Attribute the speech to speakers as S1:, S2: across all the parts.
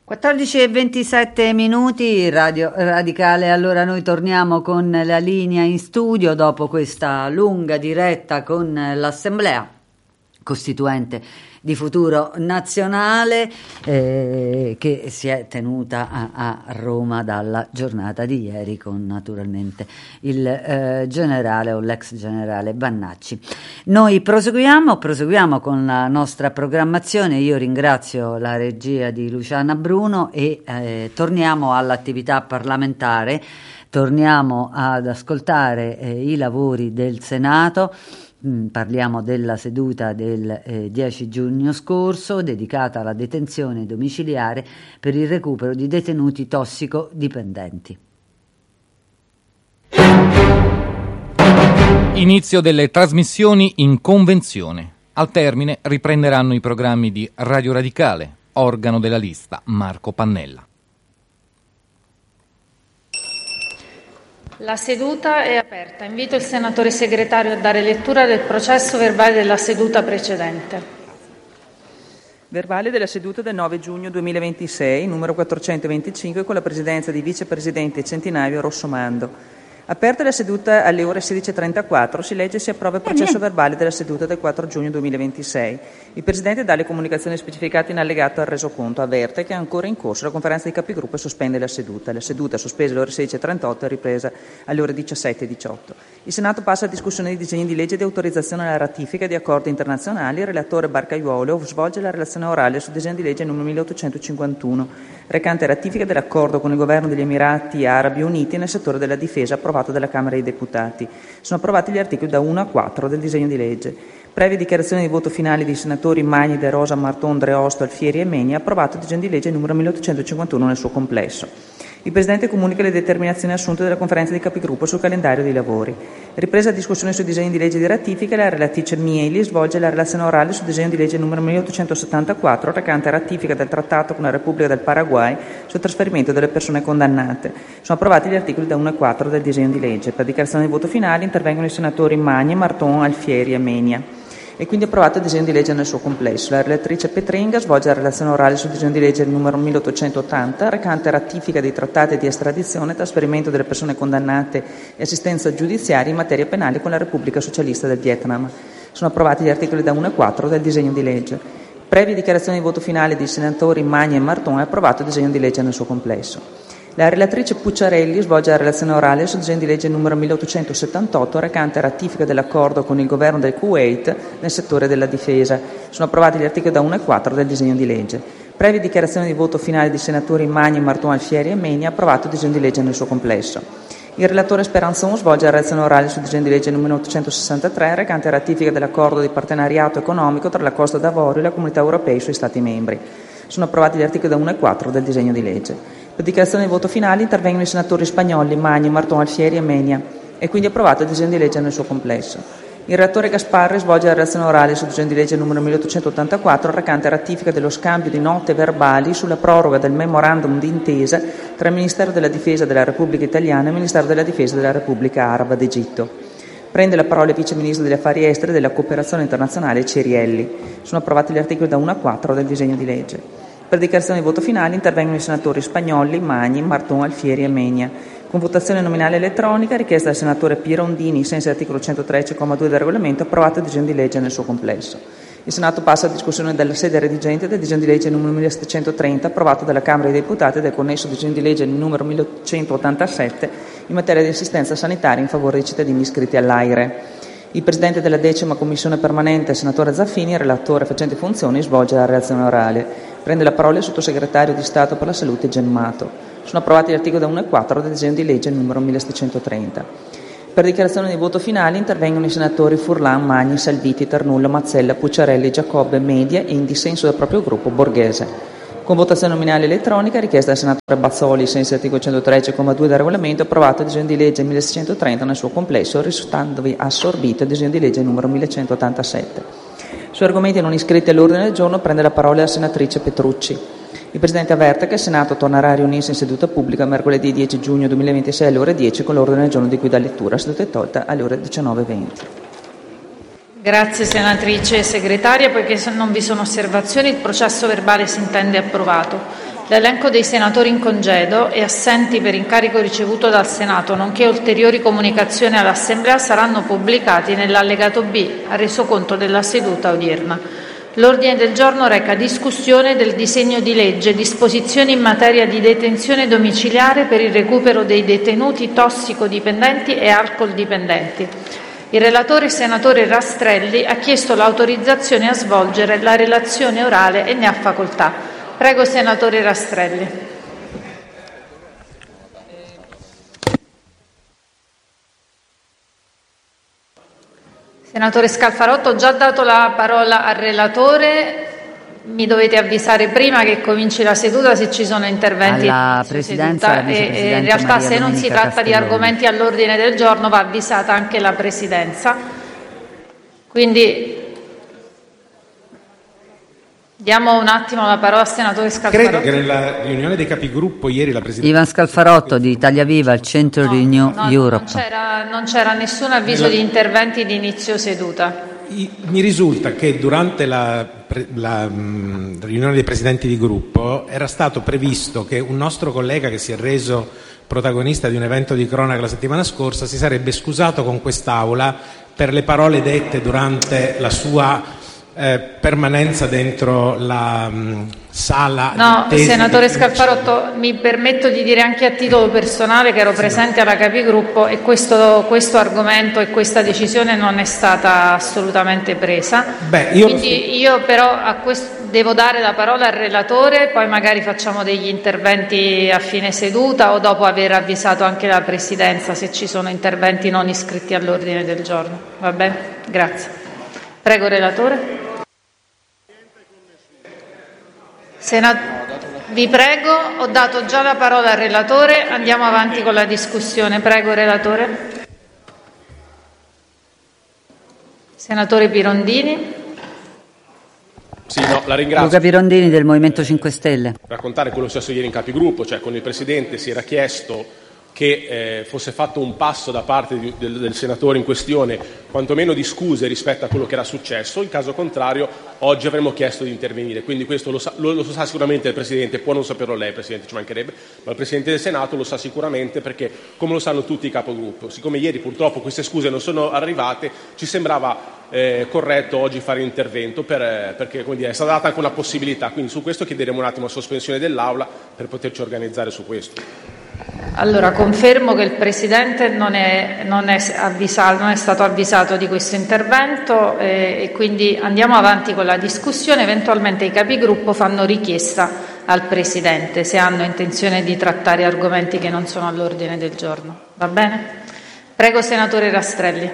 S1: 14:27 Radio Radicale. Allora noi torniamo con la linea in studio dopo questa lunga diretta con l'Assemblea Costituente di Futuro Nazionale che si è tenuta a Roma dalla giornata di ieri con naturalmente il generale o l'ex generale Vannacci. Noi proseguiamo con la nostra programmazione. Io ringrazio la regia di Luciana Bruno e torniamo all'attività parlamentare, torniamo ad ascoltare i lavori del Senato. Parliamo della seduta del 10 giugno scorso dedicata alla detenzione domiciliare per il recupero di detenuti tossicodipendenti.
S2: Inizio delle trasmissioni in convenzione. Al termine riprenderanno i programmi di Radio Radicale, organo della lista Marco Pannella.
S3: La seduta è aperta. Invito il senatore segretario a dare lettura del processo verbale della seduta precedente.
S4: Verbale della seduta del 9 giugno 2026, numero 425, con la presidenza di vicepresidente Centinaio Rossomando. Aperta la seduta alle ore 16:34, si legge e si approva il processo verbale della seduta del 4 giugno 2026. Il Presidente dà le comunicazioni specificate in allegato al resoconto. Avverte che è ancora in corso la conferenza dei capigruppo e sospende la seduta. La seduta è sospesa alle ore 16:38 e ripresa alle ore 17:18. Il Senato passa a discussione di disegni di legge di autorizzazione alla ratifica di accordi internazionali. Il relatore Barcaiuolo svolge la relazione orale sul disegno di legge numero 1851, recante ratifica dell'accordo con il governo degli Emirati Arabi Uniti nel settore della difesa, approvato dalla Camera dei Deputati. Sono approvati gli articoli da 1 a 4 del disegno di legge. Previa dichiarazione di voto finale dei senatori Magni, De Rosa, Marton, Dreosto, Alfieri e Menia, approvato il disegno di legge numero 1851 nel suo complesso. Il Presidente comunica le determinazioni assunte dalla conferenza dei capigruppo sul calendario dei lavori. Ripresa la discussione sui disegni di legge di ratifica, la relatrice Mieli svolge la relazione orale sul disegno di legge numero 1874, recante ratifica del trattato con la Repubblica del Paraguay sul trasferimento delle persone condannate. Sono approvati gli articoli da 1 a 4 del disegno di legge. Per dichiarazione di voto finale intervengono i senatori Magni, Marton, Alfieri e Menia. E quindi approvato il disegno di legge nel suo complesso. La relatrice Petringa svolge la relazione orale sul disegno di legge numero 1880, recante ratifica dei trattati di estradizione, trasferimento delle persone condannate e assistenza giudiziaria in materia penale con la Repubblica Socialista del Vietnam. Sono approvati gli articoli da 1 a 4 del disegno di legge. Previa dichiarazione di voto finale dei senatori Magni e Marton, è approvato il disegno di legge nel suo complesso. La relatrice Pucciarelli svolge la relazione orale sul disegno di legge numero 1878, recante ratifica dell'accordo con il governo del Kuwait nel settore della difesa. Sono approvati gli articoli da 1 a 4 del disegno di legge. Previa dichiarazione di voto finale dei senatori Magni, Marton, Alfieri e Menia, approvato il disegno di legge nel suo complesso. Il relatore Speranzon svolge la relazione orale sul disegno di legge numero 863, recante ratifica dell'accordo di partenariato economico tra la Costa d'Avorio e la Comunità Europea e i suoi Stati membri. Sono approvati gli articoli da 1 a 4 del disegno di legge. Per dichiarazione di voto finale intervengono i senatori Spagnoli, Magni, Marton, Alfieri e Menia. È quindi approvato il disegno di legge nel suo complesso. Il relatore Gasparri svolge la relazione orale sul disegno di legge numero 1884, recante ratifica dello scambio di note verbali sulla proroga del memorandum d'intesa tra il Ministero della Difesa della Repubblica Italiana e il Ministero della Difesa della Repubblica Araba d'Egitto. Prende la parola il Vice Ministro degli Affari Esteri e della Cooperazione Internazionale Cerielli. Sono approvati gli articoli da 1 a 4 del disegno di legge. Per dichiarazione di voto finale intervengono i senatori Spagnoli, Magni, Marton, Alfieri e Menia. Con votazione nominale elettronica, richiesta dal senatore Pirondini, ai sensi dell'articolo 113,2 del regolamento, approvato il disegno di legge nel suo complesso. Il Senato passa a discussione della sede redigente del disegno di legge numero 1730, approvato dalla Camera dei Deputati, e del connesso disegno di legge numero 1187 in materia di assistenza sanitaria in favore dei cittadini iscritti all'AIRE. Il Presidente della 10ª Commissione permanente, senatore Zaffini, relatore facente funzioni, svolge la relazione orale. Prende la parola il Sottosegretario di Stato per la Salute Gemmato. Sono approvati gli articoli da 1 a 4 del disegno di legge numero 1730. Per dichiarazione di voto finale intervengono i senatori Furlan, Magni, Salviti, Tarnullo, Mazzella, Pucciarelli, Giacobbe, Media e, in dissenso del proprio gruppo, Borghese. Con votazione nominale elettronica, richiesta dal senatore Bazzoli, ai sensi dell'articolo 113,2 del regolamento, approvato il disegno di legge 1630 nel suo complesso, risultandovi assorbito il disegno di legge numero 1187. Su argomenti non iscritti all'ordine del giorno prende la parola la senatrice Petrucci. Il Presidente avverte che il Senato tornerà a riunirsi in seduta pubblica mercoledì 10 giugno 2026 alle ore 10 con l'ordine del giorno di cui dà lettura. Seduta è tolta alle ore 19:20.
S3: Grazie senatrice segretaria. Poiché non vi sono osservazioni, il processo verbale si intende approvato. L'elenco dei senatori in congedo e assenti per incarico ricevuto dal Senato, nonché ulteriori comunicazioni all'Assemblea saranno pubblicati nell'allegato B al resoconto della seduta odierna. L'ordine del giorno reca discussione del disegno di legge disposizioni in materia di detenzione domiciliare per il recupero dei detenuti tossicodipendenti e alcoldipendenti. Il relatore, senatore Rastrelli, ha chiesto l'autorizzazione a svolgere la relazione orale e ne ha facoltà. Prego, senatore Rastrelli. Senatore Scalfarotto, ho già dato la parola al relatore. Mi dovete avvisare prima che cominci la seduta se ci sono interventi
S1: alla Presidenza, alla Vicepresidente
S3: in realtà
S1: Maria
S3: se non si
S1: Domenica
S3: tratta di
S1: Castellone.
S3: argomenti all'ordine del giorno va avvisata anche la Presidenza. Quindi diamo un attimo la parola al senatore Scalfarotto.
S5: Credo che nella riunione dei capigruppo ieri la Presidente...
S1: Ivan Scalfarotto di Italia Viva, il centro Renew Europe.
S3: Non c'era nessun avviso di interventi di inizio seduta.
S5: Mi risulta che durante la riunione dei presidenti di gruppo era stato previsto che un nostro collega che si è reso protagonista di un evento di cronaca la settimana scorsa si sarebbe scusato con quest'Aula per le parole dette durante la sua permanenza dentro la sala.
S3: No, senatore Scalfarotto, mi permetto di dire anche a titolo personale che ero presente alla Capigruppo e questo argomento e questa decisione non è stata assolutamente presa. Quindi io però devo dare la parola al relatore, poi magari facciamo degli interventi a fine seduta o dopo aver avvisato anche la Presidenza se ci sono interventi non iscritti all'ordine del giorno. Va bene? Grazie. Prego, relatore. Vi prego, ho dato già la parola al relatore, andiamo avanti con la discussione. Prego, relatore. Senatore Pirondini.
S6: Sì, no, la ringrazio.
S1: Luca Pirondini del Movimento 5 Stelle.
S6: Raccontare quello successo ieri in capigruppo, cioè con il Presidente si era chiesto che fosse fatto un passo da parte del senatore in questione, quantomeno di scuse rispetto a quello che era successo. In caso contrario, oggi avremmo chiesto di intervenire. Quindi questo lo sa sicuramente il Presidente, può non saperlo lei, Presidente, ci mancherebbe, ma il Presidente del Senato lo sa sicuramente perché, come lo sanno tutti i capogruppo, siccome ieri purtroppo queste scuse non sono arrivate, ci sembrava corretto oggi fare intervento perché come dire, è stata data anche una possibilità. Quindi su questo chiederemo un attimo la sospensione dell'Aula per poterci organizzare su questo.
S3: Allora, confermo che il Presidente non è stato avvisato di questo intervento e quindi andiamo avanti con la discussione. Eventualmente i capigruppo fanno richiesta al Presidente se hanno intenzione di trattare argomenti che non sono all'ordine del giorno. Va bene? Prego, senatore Rastrelli.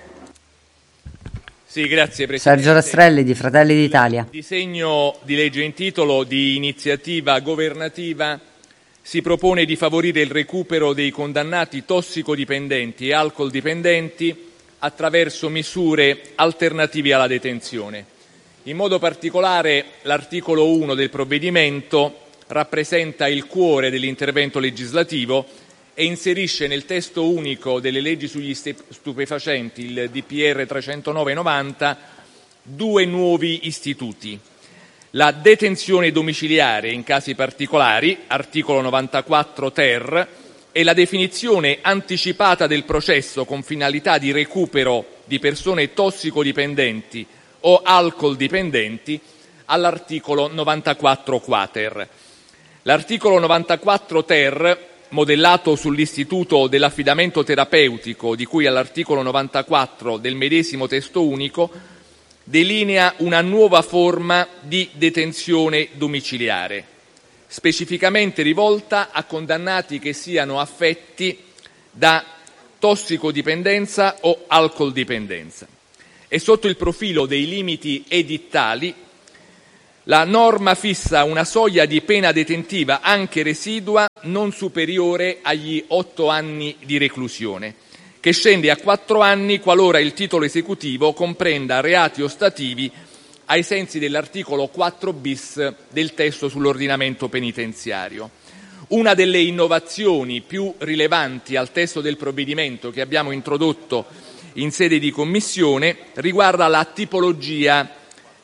S7: Sì, grazie Presidente.
S1: Sergio Rastrelli di Fratelli d'Italia.
S7: Il disegno di legge in titolo di iniziativa governativa si propone di favorire il recupero dei condannati tossicodipendenti e alcoldipendenti attraverso misure alternative alla detenzione. In modo particolare l'articolo 1 del provvedimento rappresenta il cuore dell'intervento legislativo e inserisce nel testo unico delle leggi sugli stupefacenti, il DPR 309/90, due nuovi istituti. La detenzione domiciliare in casi particolari, articolo 94 ter, e la definizione anticipata del processo con finalità di recupero di persone tossicodipendenti o alcoldipendenti, all'articolo 94 quater. L'articolo 94 ter, modellato sull'istituto dell'affidamento terapeutico di cui all'articolo 94 del medesimo testo unico, delinea una nuova forma di detenzione domiciliare, specificamente rivolta a condannati che siano affetti da tossicodipendenza o alcoldipendenza. E sotto il profilo dei limiti edittali, la norma fissa una soglia di pena detentiva anche residua non superiore agli 8 anni di reclusione, che scende a 4 anni qualora il titolo esecutivo comprenda reati ostativi ai sensi dell'articolo 4 bis del testo sull'ordinamento penitenziario. Una delle innovazioni più rilevanti al testo del provvedimento che abbiamo introdotto in sede di commissione riguarda la tipologia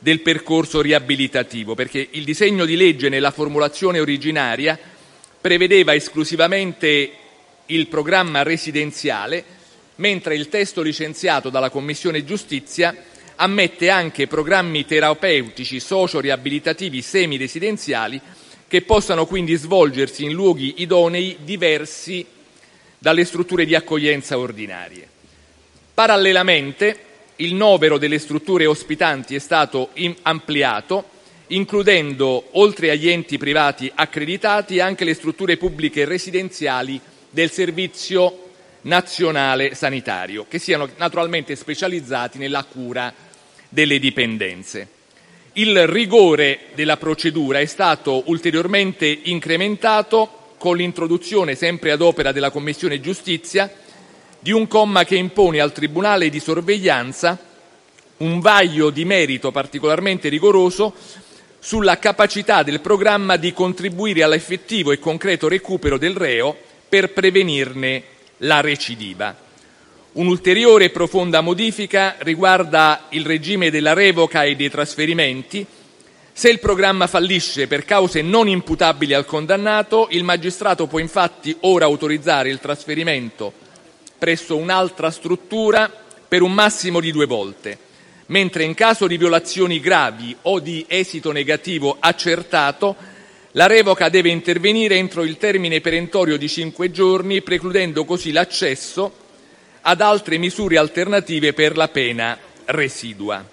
S7: del percorso riabilitativo, perché il disegno di legge nella formulazione originaria prevedeva esclusivamente il programma residenziale, mentre il testo licenziato dalla Commissione Giustizia ammette anche programmi terapeutici socio-riabilitativi semi-residenziali che possano quindi svolgersi in luoghi idonei diversi dalle strutture di accoglienza ordinarie. Parallelamente, il novero delle strutture ospitanti è stato ampliato, includendo, oltre agli enti privati accreditati, anche le strutture pubbliche residenziali del Servizio Nazionale Sanitario, che siano naturalmente specializzati nella cura delle dipendenze. Il rigore della procedura è stato ulteriormente incrementato con l'introduzione, sempre ad opera della Commissione Giustizia, di un comma che impone al Tribunale di sorveglianza un vaglio di merito particolarmente rigoroso sulla capacità del programma di contribuire all'effettivo e concreto recupero del reo per prevenirne la recidiva. Un'ulteriore profonda modifica riguarda il regime della revoca e dei trasferimenti. Se il programma fallisce per cause non imputabili al condannato, il magistrato può infatti ora autorizzare il trasferimento presso un'altra struttura per un massimo di 2 volte, mentre in caso di violazioni gravi o di esito negativo accertato, la revoca deve intervenire entro il termine perentorio di 5 giorni, precludendo così l'accesso ad altre misure alternative per la pena residua.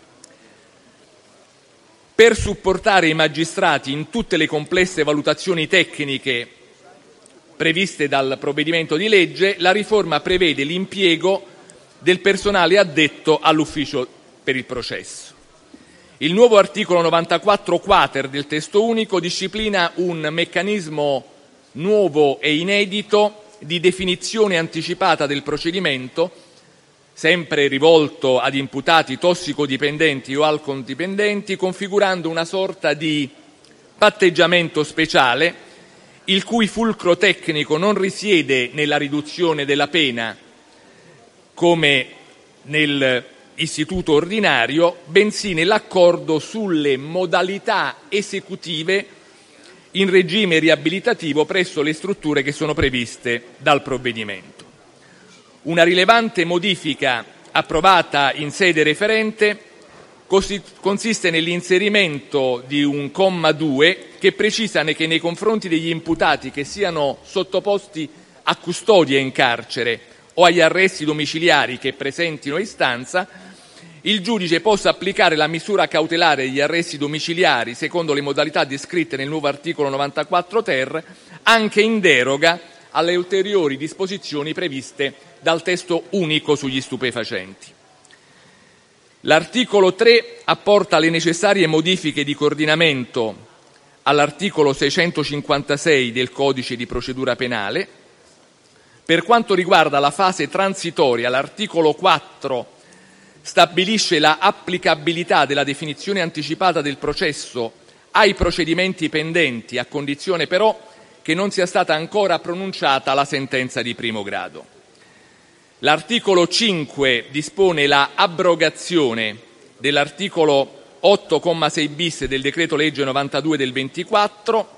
S7: Per supportare i magistrati in tutte le complesse valutazioni tecniche previste dal provvedimento di legge, la riforma prevede l'impiego del personale addetto all'ufficio per il processo. Il nuovo articolo 94 quater del testo unico disciplina un meccanismo nuovo e inedito di definizione anticipata del procedimento, sempre rivolto ad imputati tossicodipendenti o alcoldipendenti, configurando una sorta di patteggiamento speciale, il cui fulcro tecnico non risiede nella riduzione della pena, come nell'istituto ordinario, bensì nell'accordo sulle modalità esecutive in regime riabilitativo presso le strutture che sono previste dal provvedimento. Una rilevante modifica approvata in sede referente consiste nell'inserimento di un comma 2 che precisa che nei confronti degli imputati che siano sottoposti a custodia in carcere o agli arresti domiciliari che presentino istanza, il giudice possa applicare la misura cautelare degli arresti domiciliari secondo le modalità descritte nel nuovo articolo 94 ter, anche in deroga alle ulteriori disposizioni previste dal testo unico sugli stupefacenti. L'articolo 3 apporta le necessarie modifiche di coordinamento all'articolo 656 del Codice di procedura penale. Per quanto riguarda la fase transitoria, l'articolo 4 stabilisce la applicabilità della definizione anticipata del processo ai procedimenti pendenti, a condizione però che non sia stata ancora pronunciata la sentenza di primo grado. L'articolo 5 dispone la abrogazione dell'articolo 8,6 bis del decreto legge 92 del 24,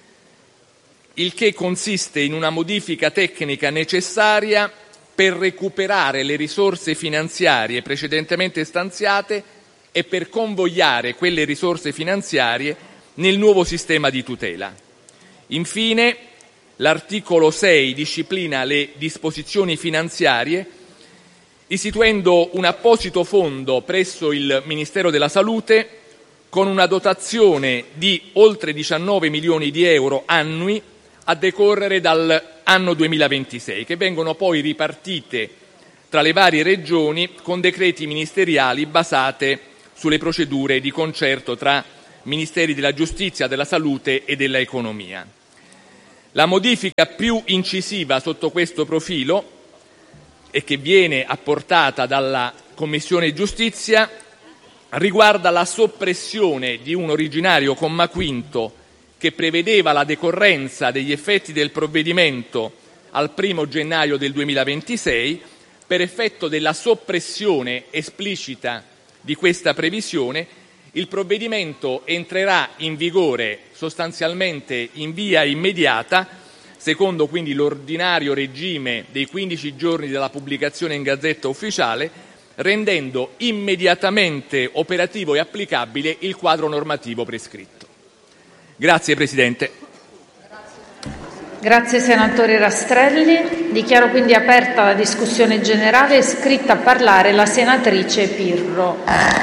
S7: il che consiste in una modifica tecnica necessaria per recuperare le risorse finanziarie precedentemente stanziate e per convogliare quelle risorse finanziarie nel nuovo sistema di tutela. Infine, l'articolo 6 disciplina le disposizioni finanziarie, istituendo un apposito fondo presso il Ministero della Salute con una dotazione di oltre 19 milioni di euro annui a decorrere dall'anno 2026, che vengono poi ripartite tra le varie regioni con decreti ministeriali basate sulle procedure di concerto tra Ministeri della Giustizia, della Salute e dell'Economia. La modifica più incisiva sotto questo profilo e che viene apportata dalla Commissione Giustizia riguarda la soppressione di un originario comma quinto che prevedeva la decorrenza degli effetti del provvedimento al 1° gennaio del 2026 per effetto della soppressione esplicita di questa previsione. Il provvedimento entrerà in vigore sostanzialmente in via immediata, secondo quindi l'ordinario regime dei 15 giorni dalla pubblicazione in Gazzetta Ufficiale, rendendo immediatamente operativo e applicabile il quadro normativo prescritto. Grazie Presidente.
S3: Grazie senatore Rastrelli. Dichiaro quindi aperta la discussione generale. È iscritta a parlare la senatrice Pirro.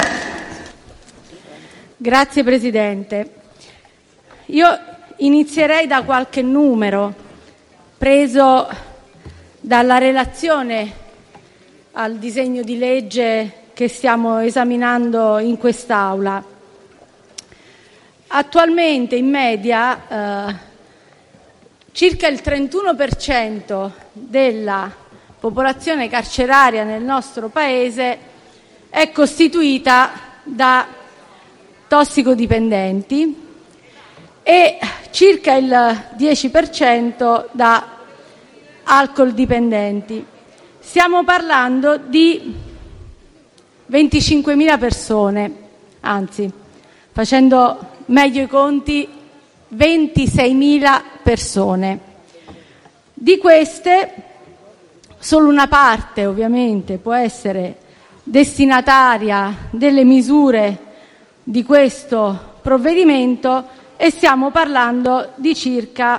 S8: Grazie Presidente. Io inizierei da qualche numero preso dalla relazione al disegno di legge che stiamo esaminando in quest'Aula. Attualmente in media circa il 31% della popolazione carceraria nel nostro Paese è costituita da tossicodipendenti e circa il 10% da alcol dipendenti. Stiamo parlando di 25.000 persone, anzi, facendo meglio i conti, 26.000 persone. Di queste, solo una parte ovviamente può essere destinataria delle misure di questo provvedimento e stiamo parlando di circa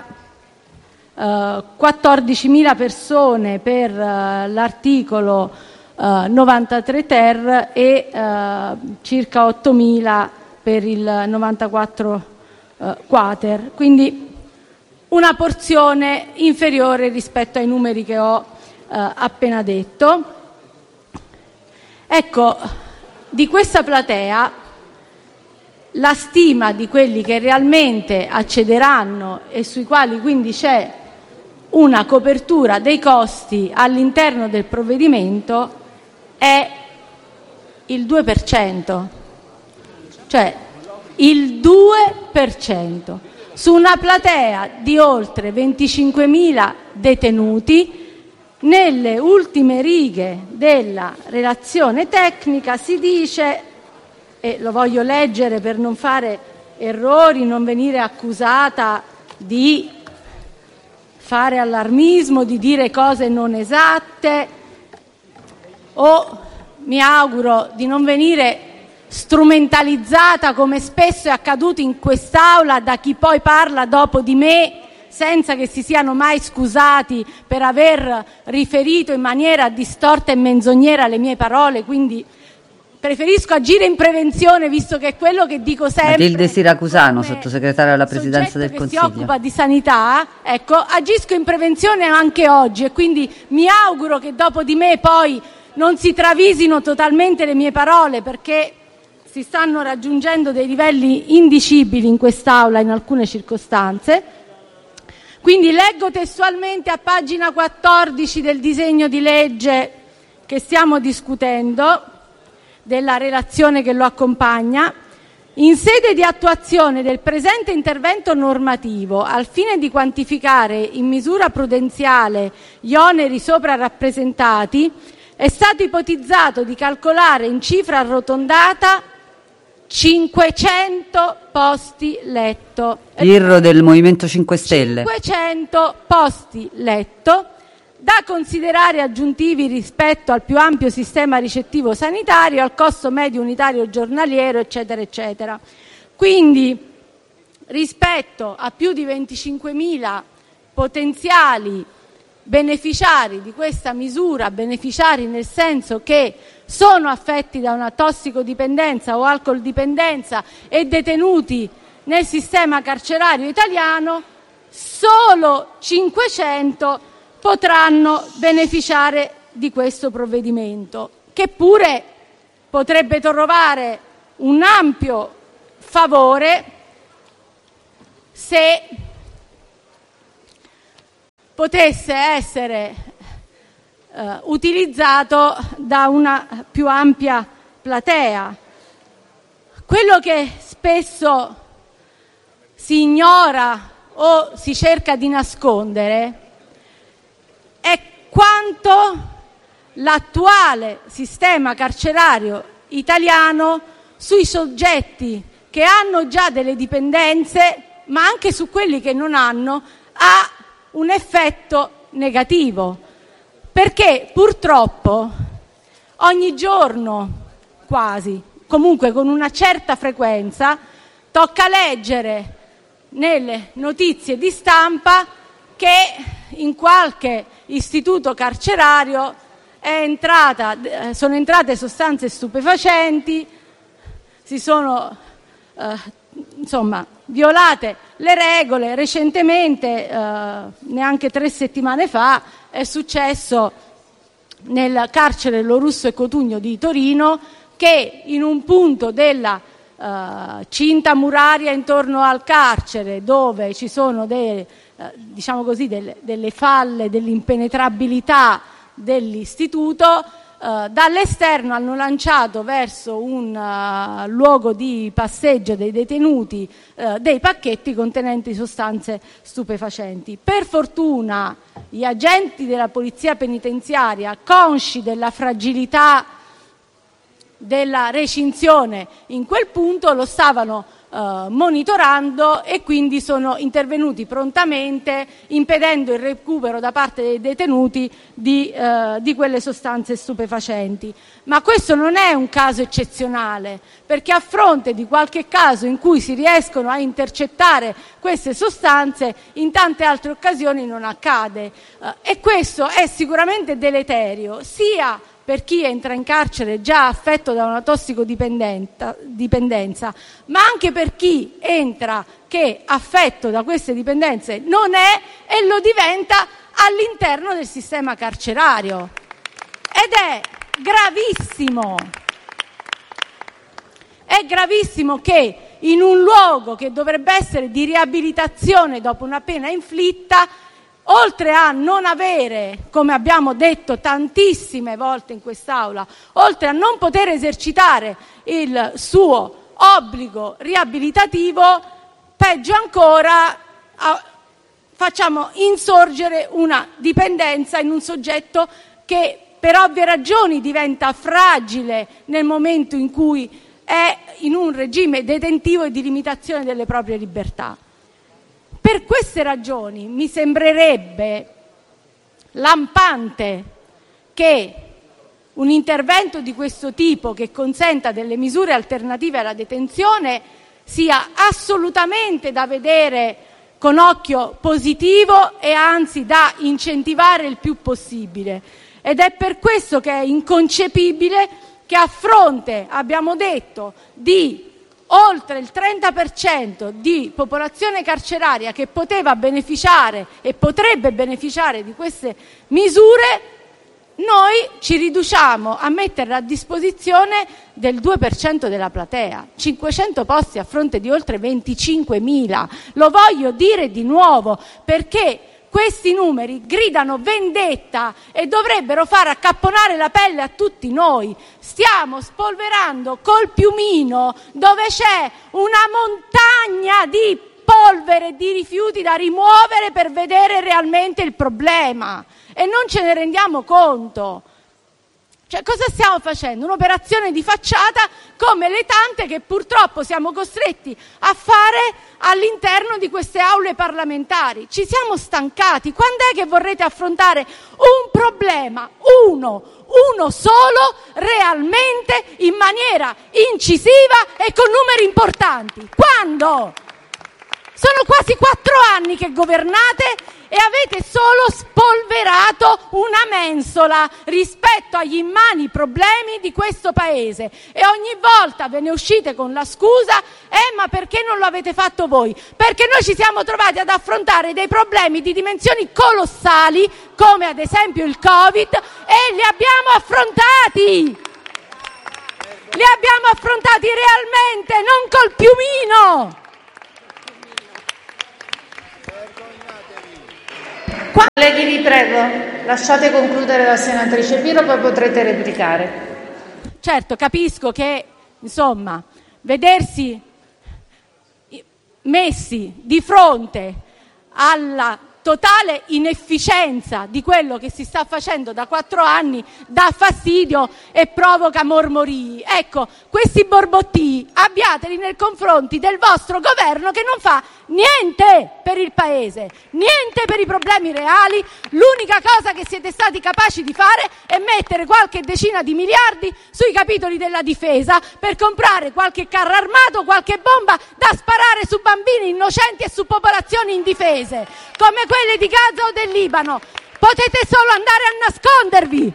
S8: 14.000 persone per l'articolo 93 ter e circa 8.000 per il 94 quater, quindi una porzione inferiore rispetto ai numeri che ho appena detto. Ecco, di questa platea la stima di quelli che realmente accederanno e sui quali quindi c'è una copertura dei costi all'interno del provvedimento è il 2%, cioè il 2% su una platea di oltre 25.000 detenuti. Nelle ultime righe della relazione tecnica si dice, e lo voglio leggere per non fare errori, non venire accusata di fare allarmismo, di dire cose non esatte, o mi auguro di non venire strumentalizzata, come spesso è accaduto in quest'Aula, da chi poi parla dopo di me senza che si siano mai scusati per aver riferito in maniera distorta e menzognera le mie parole. Quindi preferisco agire in prevenzione, visto che è quello che dico sempre.
S1: Matilde Siracusano, sottosegretaria alla Presidenza del Consiglio.
S8: Che si occupa di sanità, ecco, agisco in prevenzione anche oggi e quindi mi auguro che dopo di me poi non si travisino totalmente le mie parole, perché si stanno raggiungendo dei livelli indicibili in quest'Aula in alcune circostanze. Quindi leggo testualmente a pagina 14 del disegno di legge che stiamo discutendo, della relazione che lo accompagna: in sede di attuazione del presente intervento normativo, al fine di quantificare in misura prudenziale gli oneri sopra rappresentati, è stato ipotizzato di calcolare in cifra arrotondata 500 posti letto.
S1: Pirro del Movimento 5 Stelle.
S8: 500 posti letto da considerare aggiuntivi rispetto al più ampio sistema ricettivo sanitario, al costo medio unitario giornaliero, eccetera, eccetera. Quindi, rispetto a più di 25.000 potenziali beneficiari di questa misura, beneficiari nel senso che sono affetti da una tossicodipendenza o alcol dipendenza e detenuti nel sistema carcerario italiano, solo 500 potranno beneficiare di questo provvedimento, che pure potrebbe trovare un ampio favore se potesse essere utilizzato da una più ampia platea. Quello che spesso si ignora o si cerca di nascondere è quanto l'attuale sistema carcerario italiano sui soggetti che hanno già delle dipendenze, ma anche su quelli che non hanno, ha un effetto negativo, perché purtroppo ogni giorno, quasi, comunque con una certa frequenza, tocca leggere nelle notizie di stampa che in qualche istituto carcerario sono entrate sostanze stupefacenti, si sono violate le regole. Recentemente, neanche 3 settimane fa, è successo nel carcere Lorusso e Cotugno di Torino che in un punto della cinta muraria intorno al carcere, dove ci sono delle falle dell'impenetrabilità dell'istituto, dall'esterno hanno lanciato verso un luogo di passeggio dei detenuti dei pacchetti contenenti sostanze stupefacenti. Per fortuna gli agenti della polizia penitenziaria, consci della fragilità della recinzione in quel punto, lo stavano monitorando e quindi sono intervenuti prontamente, impedendo il recupero da parte dei detenuti di quelle sostanze stupefacenti. Ma questo non è un caso eccezionale, perché a fronte di qualche caso in cui si riescono a intercettare queste sostanze, in tante altre occasioni non accade, e questo è sicuramente deleterio sia per chi entra in carcere già affetto da una tossicodipendenza, ma anche per chi entra che affetto da queste dipendenze non è e lo diventa all'interno del sistema carcerario. Ed è gravissimo. È gravissimo che in un luogo che dovrebbe essere di riabilitazione dopo una pena inflitta, oltre a non avere, come abbiamo detto tantissime volte in quest'Aula, oltre a non poter esercitare il suo obbligo riabilitativo, peggio ancora, facciamo insorgere una dipendenza in un soggetto che per ovvie ragioni diventa fragile nel momento in cui è in un regime detentivo e di limitazione delle proprie libertà. Per queste ragioni mi sembrerebbe lampante che un intervento di questo tipo, che consenta delle misure alternative alla detenzione, sia assolutamente da vedere con occhio positivo e anzi da incentivare il più possibile. Ed è per questo che è inconcepibile che a fronte, abbiamo detto, di oltre il 30% di popolazione carceraria che poteva beneficiare e potrebbe beneficiare di queste misure, noi ci riduciamo a mettere a disposizione del 2% della platea, 500 posti a fronte di oltre 25.000. Lo voglio dire di nuovo, perché questi numeri gridano vendetta e dovrebbero far accapponare la pelle a tutti noi. Stiamo spolverando col piumino, dove c'è una montagna di polvere e di rifiuti da rimuovere per vedere realmente il problema, e non ce ne rendiamo conto. Cioè, cosa stiamo facendo? Un'operazione di facciata come le tante che purtroppo siamo costretti a fare all'interno di queste aule parlamentari. Ci siamo stancati. Quando è che vorrete affrontare un problema, uno solo, realmente in maniera incisiva e con numeri importanti? Quando? Sono quasi 4 anni che governate e avete solo spolverato una mensola rispetto agli immani problemi di questo paese, e ogni volta ve ne uscite con la scusa: ma perché non lo avete fatto voi? Perché noi ci siamo trovati ad affrontare dei problemi di dimensioni colossali, come ad esempio il Covid, e li abbiamo affrontati! Li abbiamo affrontati realmente, non col piumino!
S3: Colleghi, vi prego, lasciate concludere la senatrice Pirro, poi potrete replicare.
S8: Certo, capisco che, insomma, vedersi messi di fronte alla totale inefficienza di quello che si sta facendo da 4 anni dà fastidio e provoca mormorii. Ecco, questi borbottii abbiateli nei confronti del vostro governo che non fa niente per il Paese, niente per i problemi reali. L'unica cosa che siete stati capaci di fare è mettere qualche decina di miliardi sui capitoli della difesa per comprare qualche carro armato, qualche bomba da sparare su bambini innocenti e su popolazioni indifese, come quelle di Gaza o del Libano. Potete solo andare a nascondervi.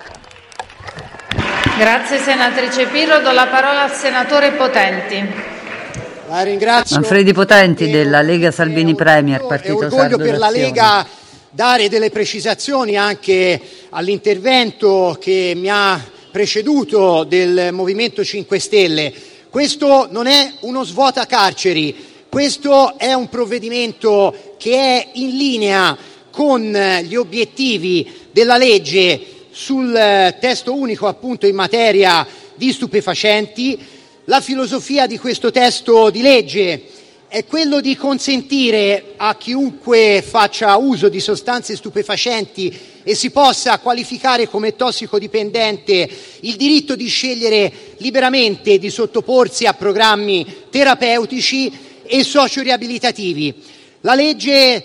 S3: Grazie senatrice Pirro, do la parola al senatore Potenti.
S9: La ringrazio.
S1: Manfredi Potenti della Lega Salvini Premier, Partito Sardo
S9: Sardo per la
S1: d'Azione.
S9: Lega dare delle precisazioni anche all'intervento che mi ha preceduto del Movimento 5 Stelle. Questo non è uno svuota carceri, questo è un provvedimento che è in linea con gli obiettivi della legge sul testo unico appunto in materia di stupefacenti. La filosofia di questo testo di legge è quello di consentire a chiunque faccia uso di sostanze stupefacenti e si possa qualificare come tossicodipendente il diritto di scegliere liberamente di sottoporsi a programmi terapeutici e socio-riabilitativi. La legge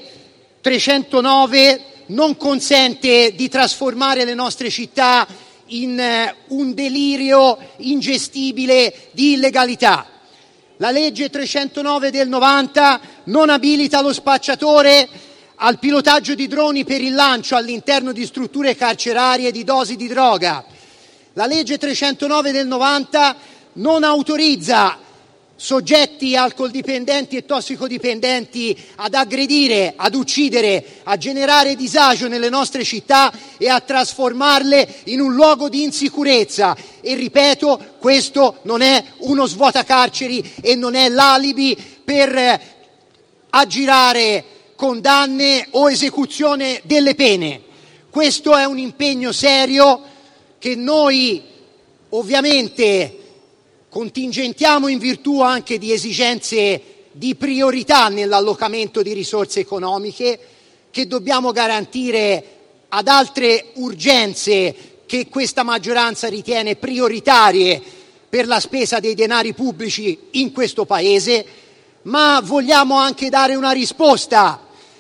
S9: 309 non consente di trasformare le nostre città in un delirio ingestibile di illegalità. La legge 309 del 90 non abilita lo spacciatore al pilotaggio di droni per il lancio all'interno di strutture carcerarie di dosi di droga. La legge 309 del 90 non autorizza soggetti alcoldipendenti e tossicodipendenti ad aggredire, ad uccidere, a generare disagio nelle nostre città e a trasformarle in un luogo di insicurezza. E ripeto, questo non è uno svuotacarceri e non è l'alibi per aggirare condanne o esecuzione delle pene. Questo è un impegno serio che noi ovviamente contingentiamo in virtù anche di esigenze di priorità nell'allocamento di risorse economiche che dobbiamo garantire ad altre urgenze che questa maggioranza ritiene prioritarie per la spesa dei denari pubblici in questo Paese, ma vogliamo anche dare una risposta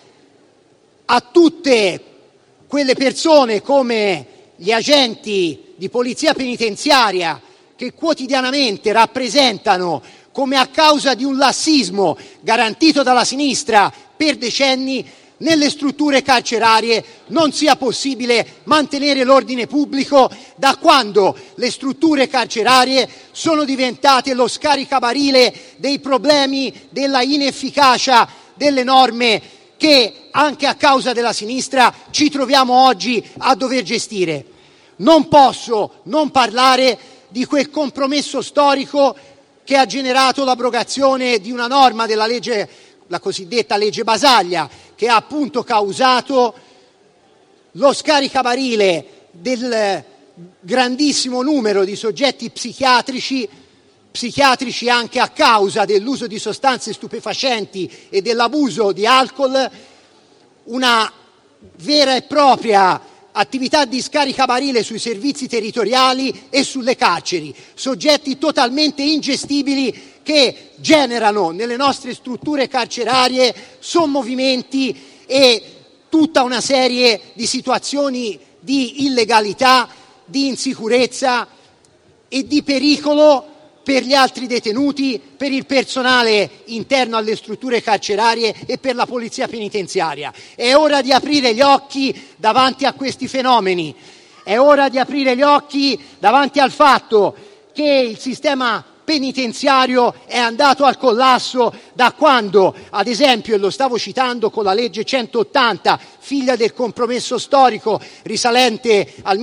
S9: a tutte quelle persone come gli agenti di polizia penitenziaria che quotidianamente rappresentano come a causa di un lassismo garantito dalla sinistra per decenni nelle strutture carcerarie non sia possibile mantenere l'ordine pubblico da quando le strutture carcerarie sono diventate lo scaricabarile dei problemi della inefficacia delle norme che anche a causa della sinistra ci troviamo oggi a dover gestire. Non posso non parlare di quel compromesso storico che ha generato l'abrogazione di una norma della legge, la cosiddetta legge Basaglia, che ha appunto causato lo scaricabarile del grandissimo numero di soggetti psichiatrici anche a causa dell'uso di sostanze stupefacenti e dell'abuso di alcol, una vera e propria attività di scaricabarile sui servizi territoriali e sulle carceri, soggetti totalmente ingestibili che generano nelle nostre strutture carcerarie sommovimenti e tutta una serie di situazioni di illegalità, di insicurezza e di pericolo per gli altri detenuti, per il personale interno alle strutture carcerarie e per la polizia penitenziaria. È ora di aprire gli occhi davanti a questi fenomeni, è ora di aprire gli occhi davanti al fatto che il sistema penitenziario è andato al collasso da quando, ad esempio, e lo stavo citando con la legge 180, figlia del compromesso storico risalente al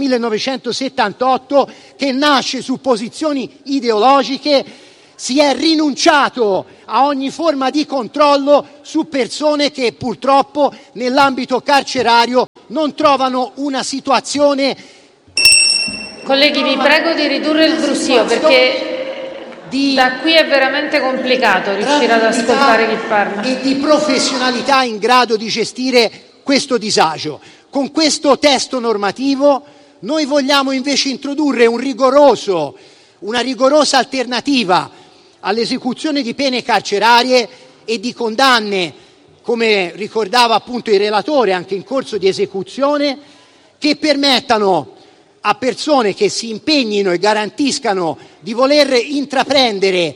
S9: 1978, che nasce su posizioni ideologiche, si è rinunciato a ogni forma di controllo su persone che purtroppo nell'ambito carcerario non trovano una situazione.
S3: Colleghi, vi prego di ridurre il brusio perché da qui è veramente complicato riuscire ad ascoltare chi parla.
S9: E di professionalità in grado di gestire questo disagio. Con questo testo normativo noi vogliamo invece introdurre una rigorosa alternativa all'esecuzione di pene carcerarie e di condanne, come ricordava appunto il relatore, anche in corso di esecuzione, che permettano a persone che si impegnino e garantiscano di voler intraprendere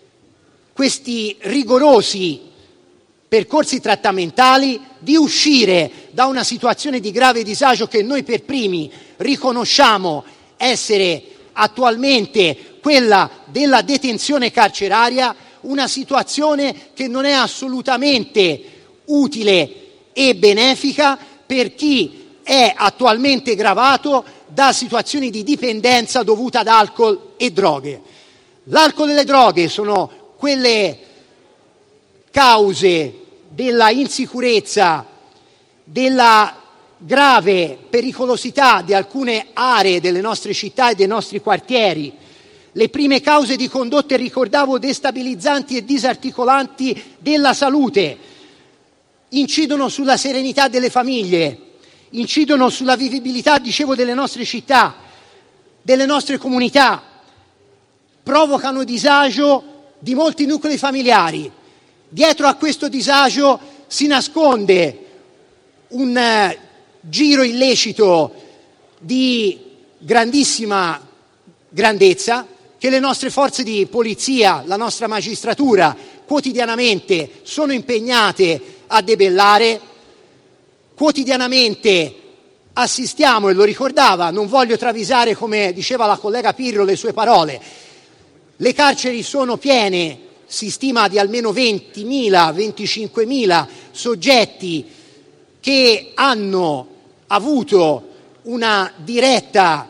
S9: questi rigorosi percorsi trattamentali di uscire da una situazione di grave disagio che noi per primi riconosciamo essere attualmente quella della detenzione carceraria, una situazione che non è assolutamente utile e benefica per chi è attualmente gravato da situazioni di dipendenza dovuta ad alcol e droghe. L'alcol e le droghe sono quelle cause della insicurezza, della grave pericolosità di alcune aree delle nostre città e dei nostri quartieri. Le prime cause di condotte, ricordavo, destabilizzanti e disarticolanti della salute, incidono sulla serenità delle famiglie, incidono sulla vivibilità, dicevo, delle nostre città, delle nostre comunità, provocano disagio di molti nuclei familiari. Dietro a questo disagio si nasconde un giro illecito di grandissima grandezza che le nostre forze di polizia, la nostra magistratura quotidianamente sono impegnate a debellare. Quotidianamente assistiamo, e lo ricordava, non voglio travisare, come diceva la collega Pirro, le sue parole, le carceri sono piene, si stima di almeno 20.000, 25.000 soggetti che hanno avuto una diretta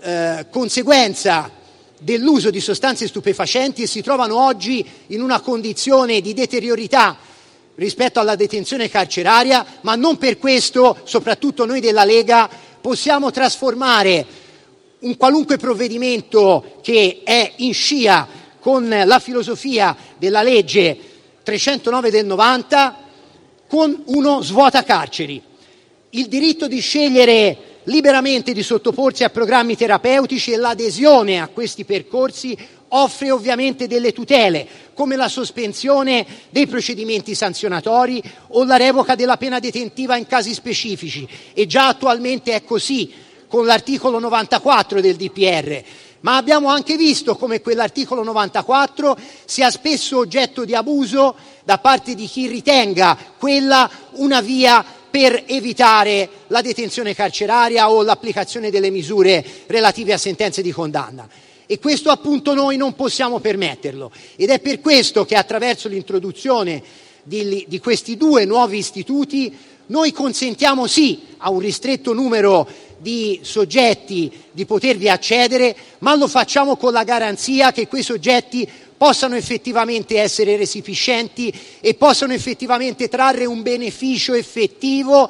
S9: conseguenza dell'uso di sostanze stupefacenti e si trovano oggi in una condizione di deteriorità rispetto alla detenzione carceraria, ma non per questo, soprattutto noi della Lega, possiamo trasformare un qualunque provvedimento che è in scia con la filosofia della legge 309 del 90 con uno svuota carceri. Il diritto di scegliere liberamente di sottoporsi a programmi terapeutici e l'adesione a questi percorsi offre ovviamente delle tutele, come la sospensione dei procedimenti sanzionatori o la revoca della pena detentiva in casi specifici, e già attualmente è così con l'articolo 94 del DPR. Ma abbiamo anche visto come quell'articolo 94 sia spesso oggetto di abuso da parte di chi ritenga quella una via per evitare la detenzione carceraria o l'applicazione delle misure relative a sentenze di condanna. E questo appunto noi non possiamo permetterlo, ed è per questo che attraverso l'introduzione di questi due nuovi istituti noi consentiamo sì a un ristretto numero di soggetti di potervi accedere, ma lo facciamo con la garanzia che quei soggetti possano effettivamente essere resipiscenti e possano effettivamente trarre un beneficio effettivo,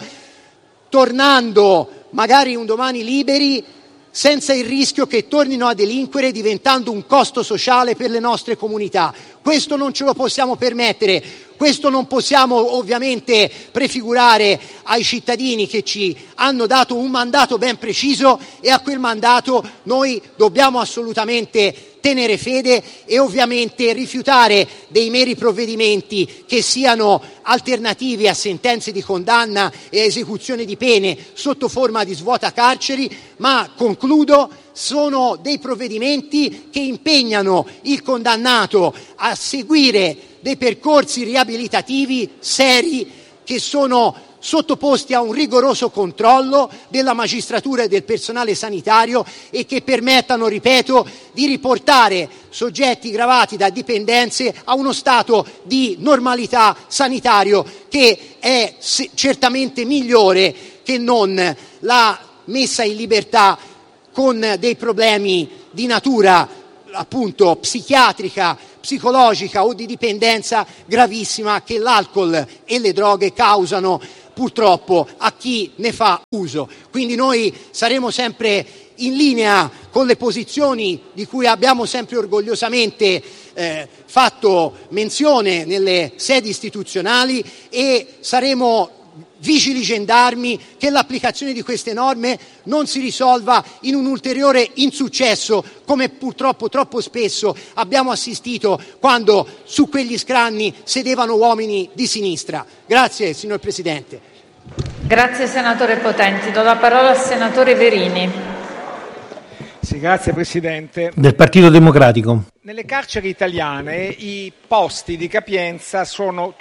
S9: tornando magari un domani liberi, senza il rischio che tornino a delinquere, diventando un costo sociale per le nostre comunità. Questo non ce lo possiamo permettere, questo non possiamo ovviamente prefigurare ai cittadini che ci hanno dato un mandato ben preciso, e a quel mandato noi dobbiamo assolutamente tenere fede e ovviamente rifiutare dei meri provvedimenti che siano alternativi a sentenze di condanna e a esecuzione di pene sotto forma di svuota carceri, ma concludo, sono dei provvedimenti che impegnano il condannato a seguire dei percorsi riabilitativi seri che sono sottoposti a un rigoroso controllo della magistratura e del personale sanitario e che permettano, ripeto, di riportare soggetti gravati da dipendenze a uno stato di normalità sanitario che è certamente migliore che non la messa in libertà con dei problemi di natura appunto psichiatrica, psicologica o di dipendenza gravissima che l'alcol e le droghe causano purtroppo a chi ne fa uso. Quindi noi saremo sempre in linea con le posizioni di cui abbiamo sempre orgogliosamente fatto menzione nelle sedi istituzionali, e saremo vigili gendarmi, che l'applicazione di queste norme non si risolva in un ulteriore insuccesso, come purtroppo troppo spesso abbiamo assistito quando su quegli scranni sedevano uomini di sinistra. Grazie, signor Presidente.
S3: Grazie senatore Potenti. Do la parola al senatore Verini.
S10: Sì, grazie Presidente.
S11: Del Partito Democratico.
S10: Nelle carceri italiane i posti di capienza sono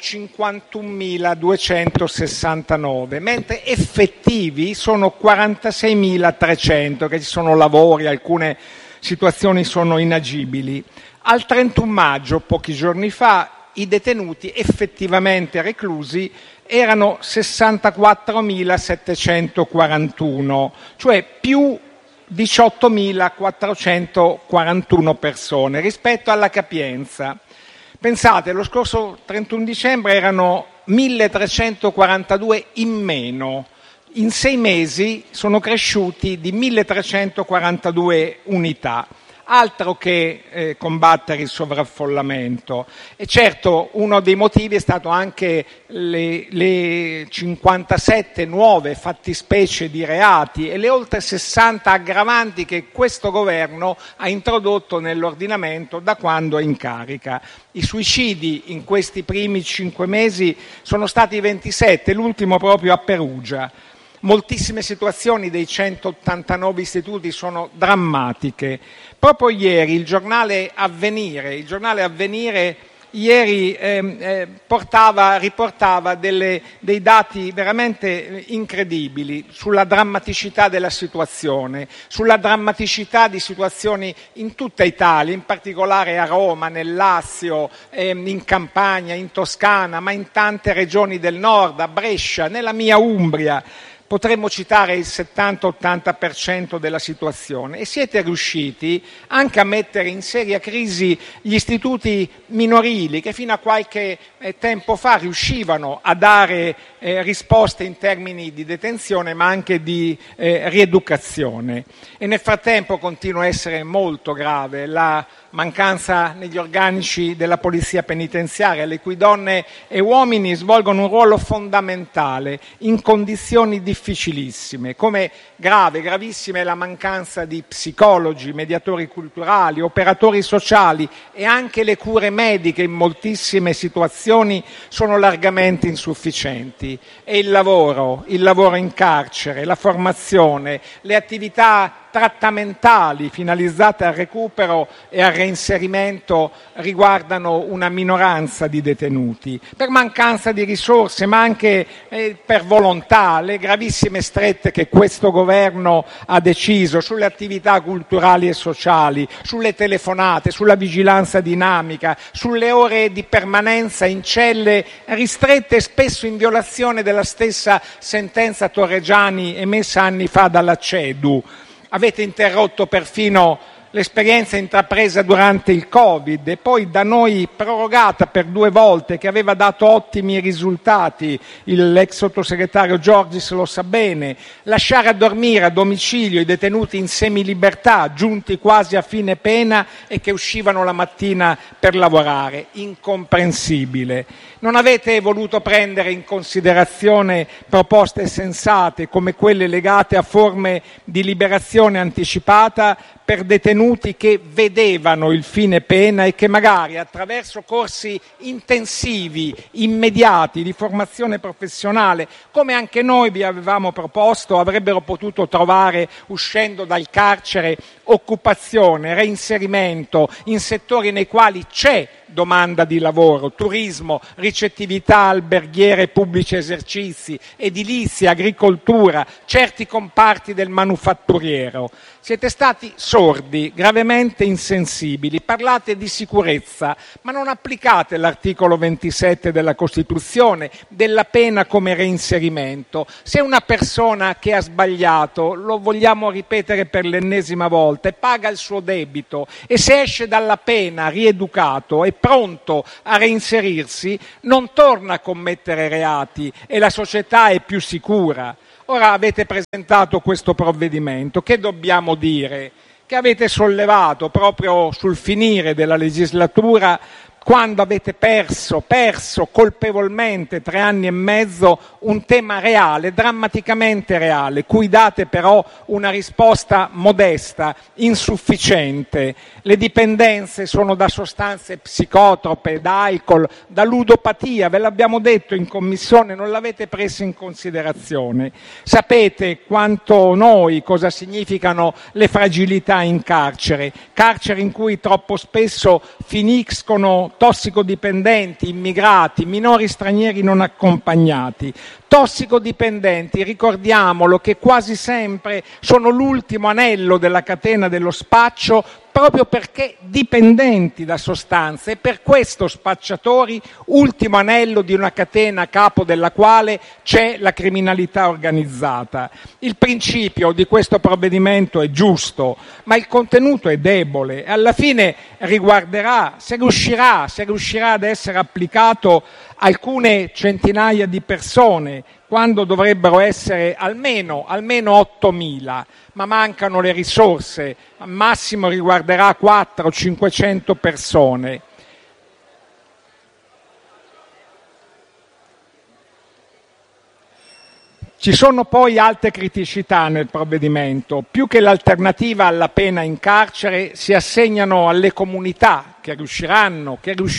S10: 51.269, mentre effettivi sono 46.300, che ci sono lavori, alcune situazioni sono inagibili. Al 31 maggio, pochi giorni fa, i detenuti effettivamente reclusi erano 64.741, cioè più 18.441 persone rispetto alla capienza. Pensate, lo scorso 31 dicembre erano 1.342 in meno. In 6 mesi sono cresciuti di 1.342 unità. Altro che combattere il sovraffollamento. E certo, uno dei motivi è stato anche le 57 nuove fattispecie di reati e le oltre 60 aggravanti che questo governo ha introdotto nell'ordinamento da quando è in carica. I suicidi in questi primi 5 mesi sono stati 27, l'ultimo proprio a Perugia. Moltissime situazioni dei 189 istituti sono drammatiche. Proprio ieri il giornale Avvenire ieri riportava dei dati veramente incredibili sulla drammaticità della situazione, sulla drammaticità di situazioni in tutta Italia, in particolare a Roma, nel Lazio, in Campania, in Toscana, ma in tante regioni del nord, a Brescia, nella mia Umbria. Potremmo citare il 70-80% della situazione, e siete riusciti anche a mettere in seria crisi gli istituti minorili che fino a qualche tempo fa riuscivano a dare risposte in termini di detenzione ma anche di rieducazione. E nel frattempo continua a essere molto grave la mancanza negli organici della polizia penitenziaria, le cui donne e uomini svolgono un ruolo fondamentale in condizioni difficilissime. Come gravissima è la mancanza di psicologi, mediatori culturali, operatori sociali, e anche le cure mediche in moltissime situazioni sono largamente insufficienti. E il lavoro in carcere, la formazione, le attività trattamentali finalizzate al recupero e al reinserimento riguardano una minoranza di detenuti, per mancanza di risorse ma anche per volontà. Le gravissime strette che questo governo ha deciso sulle attività culturali e sociali, sulle telefonate, sulla vigilanza dinamica, sulle ore di permanenza in celle ristrette e spesso in violazione della stessa sentenza Torreggiani emessa anni fa dalla CEDU. Avete interrotto perfino l'esperienza intrapresa durante il Covid e poi da noi prorogata per 2 volte, che aveva dato ottimi risultati. L'ex sottosegretario Giorgis lo sa bene. Lasciare a dormire a domicilio i detenuti in semilibertà, giunti quasi a fine pena e che uscivano la mattina per lavorare. Incomprensibile. Non avete voluto prendere in considerazione proposte sensate come quelle legate a forme di liberazione anticipata per detenuti che vedevano il fine pena e che magari attraverso corsi intensivi, immediati, di formazione professionale, come anche noi vi avevamo proposto, avrebbero potuto trovare, uscendo dal carcere, occupazione, reinserimento in settori nei quali c'è domanda di lavoro: turismo, ricettività alberghiere e pubblici esercizi, edilizia, agricoltura, certi comparti del manufatturiero. Siete stati sordi, gravemente insensibili. Parlate di sicurezza, ma non applicate l'articolo 27 della Costituzione, della pena come reinserimento. Se una persona che ha sbagliato, lo vogliamo ripetere per l'ennesima volta, e paga il suo debito, e se esce dalla pena rieducato e pronto a reinserirsi, non torna a commettere reati e la società è più sicura. Ora avete presentato questo provvedimento. Che dobbiamo dire? Che avete sollevato proprio sul finire della legislatura quando avete perso colpevolmente 3 anni e mezzo un tema reale, drammaticamente reale, cui date però una risposta modesta, insufficiente. Le dipendenze sono da sostanze psicotrope, da alcol, da ludopatia, ve l'abbiamo detto in commissione, non l'avete preso in considerazione. Sapete quanto noi cosa significano le fragilità in carcere in cui troppo spesso finiscono tossicodipendenti, immigrati, minori stranieri non accompagnati. Tossicodipendenti, ricordiamolo, che quasi sempre sono l'ultimo anello della catena dello spaccio, proprio perché dipendenti da sostanze, e per questo spacciatori, ultimo anello di una catena a capo della quale c'è la criminalità organizzata. Il principio di questo provvedimento è giusto, ma il contenuto è debole e alla fine riguarderà, se riuscirà ad essere applicato, alcune centinaia di persone, quando dovrebbero essere almeno 8.000, ma mancano le risorse, al massimo riguarderà 400-500 persone. Ci sono poi altre criticità nel provvedimento. Più che l'alternativa alla pena in carcere, si assegnano alle comunità che riusciranno,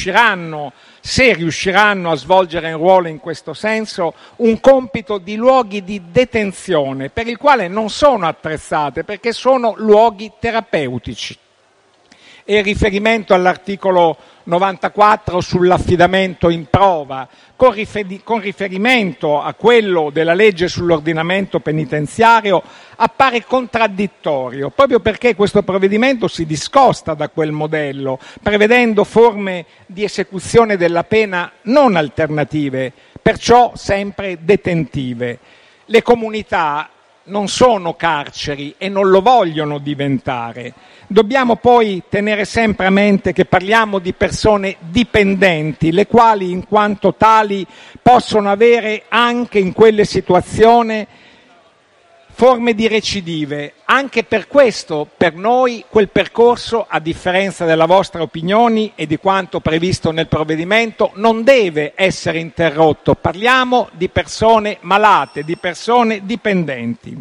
S10: se riusciranno a svolgere un ruolo in questo senso, un compito di luoghi di detenzione, per il quale non sono attrezzate, perché sono luoghi terapeutici. E il riferimento all'articolo 94 sull'affidamento in prova, con riferimento a quello della legge sull'ordinamento penitenziario, appare contraddittorio, proprio perché questo provvedimento si discosta da quel modello, prevedendo forme di esecuzione della pena non alternative, perciò sempre detentive. Le comunità non sono carceri e non lo vogliono diventare. Dobbiamo poi tenere sempre a mente che parliamo di persone dipendenti, le quali in quanto tali possono avere anche in quelle situazioni forme di recidive. Anche per questo, per noi, quel percorso, a differenza della vostra opinione e di quanto previsto nel provvedimento, non deve essere interrotto. Parliamo di persone malate, di persone dipendenti.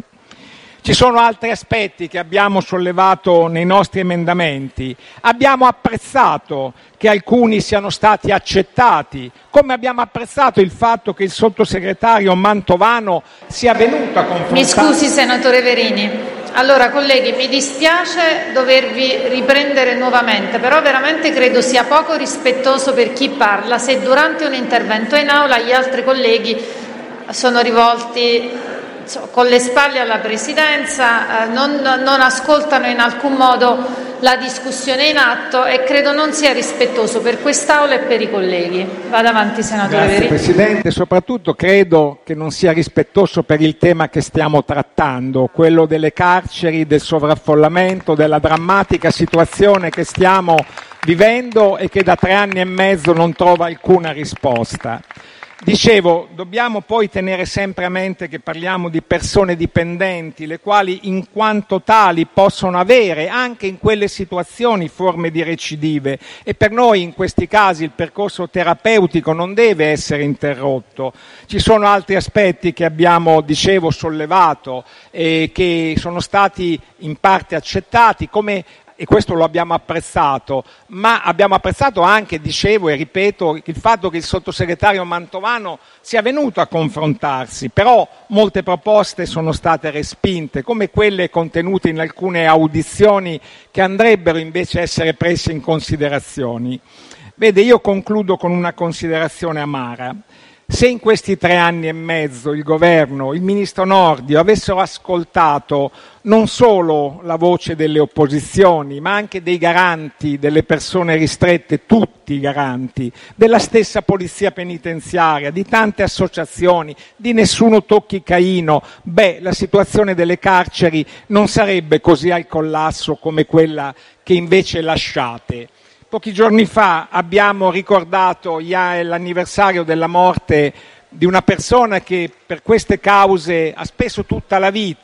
S10: Ci sono altri aspetti che abbiamo sollevato nei nostri emendamenti. Abbiamo apprezzato che alcuni siano stati accettati, come abbiamo apprezzato il fatto che il sottosegretario Mantovano sia venuto a confrontarsi.
S3: Mi scusi, senatore Verini. Allora, colleghi, mi dispiace dovervi riprendere nuovamente, però veramente credo sia poco rispettoso per chi parla se durante un intervento in aula gli altri colleghi sono rivolti con le spalle alla Presidenza, non ascoltano in alcun modo la discussione in atto e credo non sia rispettoso per quest'Aula e per i colleghi. Vada avanti, senatore Verini.
S10: Grazie, Presidente. Soprattutto credo che non sia rispettoso per il tema che stiamo trattando, quello delle carceri, del sovraffollamento, della drammatica situazione che stiamo vivendo e che da 3 anni e mezzo non trova alcuna risposta. Dicevo, dobbiamo poi tenere sempre a mente che parliamo di persone dipendenti, le quali in quanto tali possono avere anche in quelle situazioni forme di recidive, e per noi in questi casi il percorso terapeutico non deve essere interrotto. Ci sono altri aspetti che abbiamo, sollevato e che sono stati in parte accettati, come, e questo lo abbiamo apprezzato, ma abbiamo apprezzato anche, e ripeto, il fatto che il sottosegretario Mantovano sia venuto a confrontarsi, però molte proposte sono state respinte, come quelle contenute in alcune audizioni che andrebbero invece essere prese in considerazione. Vede, io concludo con una considerazione amara. Se in questi 3 anni e mezzo il governo, il ministro Nordio avessero ascoltato non solo la voce delle opposizioni, ma anche dei garanti, delle persone ristrette, tutti i garanti, della stessa polizia penitenziaria, di tante associazioni, di Nessuno Tocchi Caino, la situazione delle carceri non sarebbe così al collasso come quella che invece lasciate. Pochi giorni fa abbiamo ricordato l'anniversario della morte di una persona che per queste cause ha speso tutta la vita